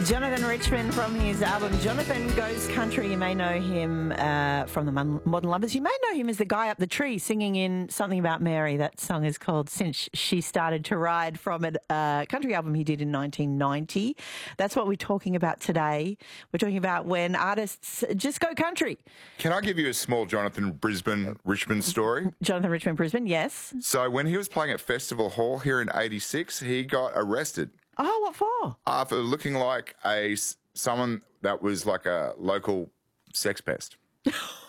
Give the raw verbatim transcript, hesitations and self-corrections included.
Jonathan Richman from his album Jonathan Goes Country. You may know him uh, from the Modern Lovers. You may know him as the guy up the tree singing in Something About Mary. That song is called Since She Started to Ride, from a uh, country album he did in nineteen ninety. That's what we're talking about today. We're talking about when artists just go country. Can I give you a small Jonathan Brisbane Richmond story? Jonathan Richman Brisbane, yes. So when he was playing at Festival Hall here in eighty-six, he got arrested. Oh, what for? Uh, for looking like a someone that was like a local sex pest.